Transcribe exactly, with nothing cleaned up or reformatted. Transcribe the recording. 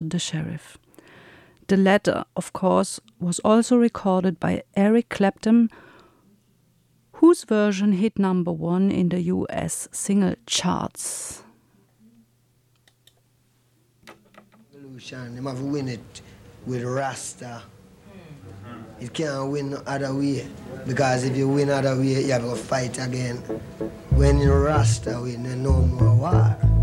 the Sheriff. The latter, of course, was also recorded by Eric Clapton, whose version hit number one in the U S single charts. Revolution, they have to win it with Rasta. It can't win no other way, because if you win other way, you have to fight again. When you Rasta win, there's no more war.